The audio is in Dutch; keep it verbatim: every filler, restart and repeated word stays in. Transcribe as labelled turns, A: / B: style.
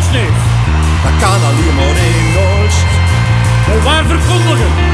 A: niet.
B: Dat kan alleen maar één noost.
A: Maar waar verkondigen?